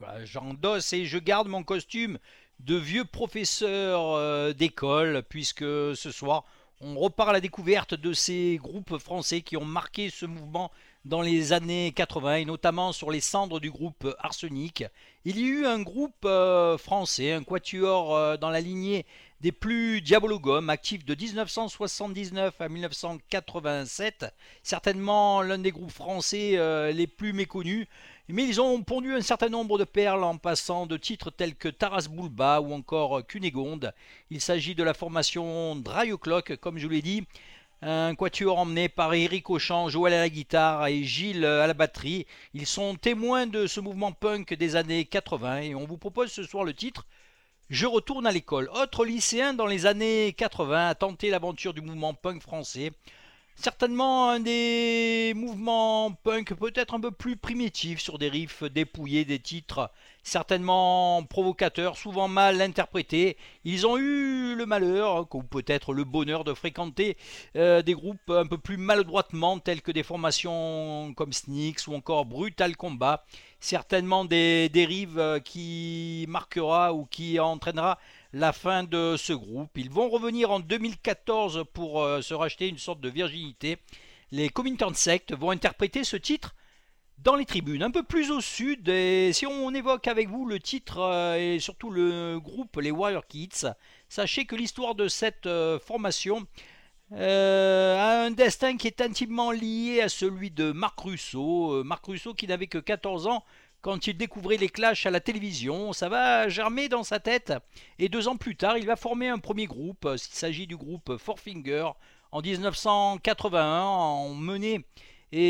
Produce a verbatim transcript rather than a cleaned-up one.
j'endosse et je garde mon costume de vieux professeur euh, d'école, puisque ce soir, on repart à la découverte de ces groupes français qui ont marqué ce mouvement dans les années quatre-vingts, et notamment sur les cendres du groupe Arsenic. Il y a eu un groupe euh, français, un quatuor euh, dans la lignée des plus diabologomes, actif de mille neuf cent soixante-dix-neuf à mille neuf cent quatre-vingt-sept, certainement l'un des groupes français euh, les plus méconnus, mais ils ont pondu un certain nombre de perles en passant de titres tels que Taras Bulba ou encore Cunégonde. Il s'agit de la formation Dry O'Clock, comme je vous l'ai dit, un quatuor emmené par Éric Auchan, Joël à la guitare et Gilles à la batterie. Ils sont témoins de ce mouvement punk des années quatre-vingts et on vous propose ce soir le titre Je retourne à l'école. Autre lycéen dans les années quatre-vingts a tenté l'aventure du mouvement punk français. Certainement un des mouvements punk peut-être un peu plus primitifs, sur des riffs dépouillés, des titres certainement provocateurs, souvent mal interprétés. Ils ont eu le malheur, ou peut-être le bonheur, de fréquenter euh, des groupes un peu plus maladroitement, tels que des formations comme Snicks ou encore Brutal Combat. Certainement des dérives qui marquera ou qui entraînera la fin de ce groupe. Ils vont revenir en deux mille quatorze pour euh, se racheter une sorte de virginité. Les Comintern Sect vont interpréter ce titre dans les tribunes, un peu plus au sud. Et si on évoque avec vous le titre euh, et surtout le groupe, les Warrior Kids, sachez que l'histoire de cette euh, formation euh, a un destin qui est intimement lié à celui de Marc Russo. Euh, Marc Russo qui n'avait que quatorze ans quand il découvrait les Clash à la télévision. Ça va germer dans sa tête et deux ans plus tard, il va former un premier groupe. Il s'agit du groupe Four Finger. En mille neuf cent quatre-vingt-un, emmené